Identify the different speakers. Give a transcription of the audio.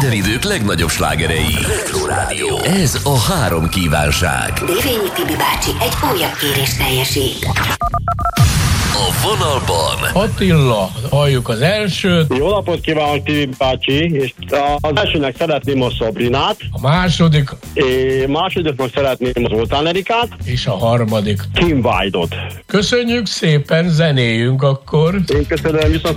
Speaker 1: minden idők legnagyobb slágerei. Retro Rádió. Ez a 3 kívánság.
Speaker 2: Dévényi Tibi bácsi egy újabb kérést teljesít.
Speaker 1: A vonalban
Speaker 3: Attila, halljuk az elsőt.
Speaker 4: Jó napot kívánok, Tibi bácsi, és az elsőnek szeretném a Szabrinát,
Speaker 3: A második
Speaker 4: másodiknak szeretném az Zoltán Erikát,
Speaker 3: és a harmadik.
Speaker 4: Kim White-ot.
Speaker 3: Köszönjük szépen, zenéljünk akkor.
Speaker 4: Én köszönöm, viszont